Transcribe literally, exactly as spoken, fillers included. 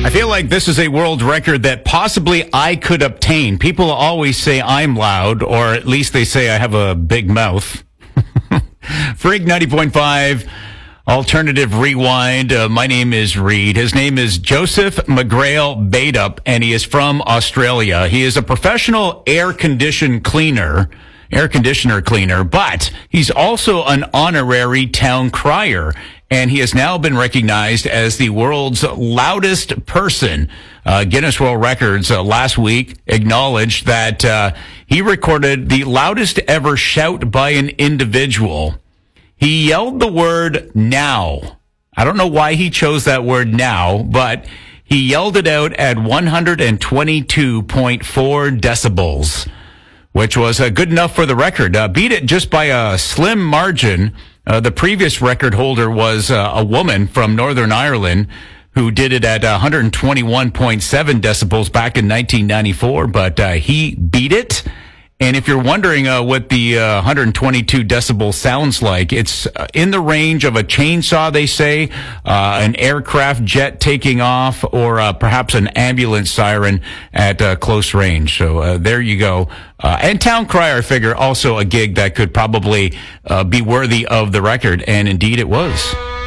I feel like this is a world record that possibly I could obtain. People always say I'm loud, or at least they say I have a big mouth. Freak ninety point five, Alternative Rewind. Uh, my name is Reed. His name is Joseph McGrail Badup, and he is from Australia. He is a professional air condition cleaner, air conditioner cleaner, but he's also an honorary town crier. And he has now been recognized as the world's loudest person. Uh, Guinness World Records uh, last week acknowledged that uh, he recorded the loudest ever shout by an individual. He yelled the word now. I don't know why he chose that word now, but he yelled it out at one hundred twenty-two point four decibels, which was uh, good enough for the record. Uh, beat it just by a slim margin. Uh, the previous record holder was uh, a woman from Northern Ireland who did it at one hundred twenty-one point seven decibels back in nineteen ninety-four, but uh, he beat it. And if you're wondering uh, what the uh, one hundred twenty-two decibel sounds like, it's uh, in the range of a chainsaw, they say, uh, an aircraft jet taking off, or uh, perhaps an ambulance siren at uh, close range. So uh, there you go. Uh, and Town Crier, I figure, also a gig that could probably uh, be worthy of the record, and indeed it was.